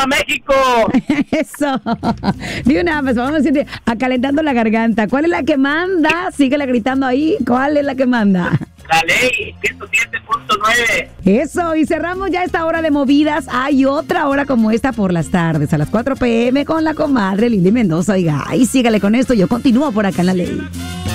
México! Eso. De una vez, vamos a decirte, acalentando la garganta. ¿Cuál es la que manda? Síguela gritando ahí. ¿Cuál es la que manda? La ley 107.9. Eso, y cerramos ya esta hora de movidas. Hay otra hora como esta por las tardes, a las 4 p.m. con la comadre Lili Mendoza. Oiga, ahí sígale con esto. Yo continúo por acá en La Ley.